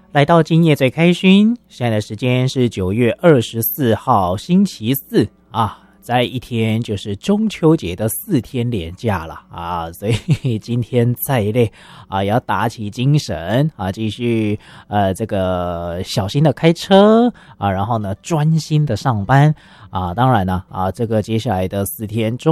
来到今夜最开心，现在的时间是9月24号星期四啊，在一天就是中秋节的4天连假了啊，所以今天再累啊，也要打起精神啊，继续这个小心的开车啊，然后呢专心的上班啊，当然呢啊，这个接下来的4天中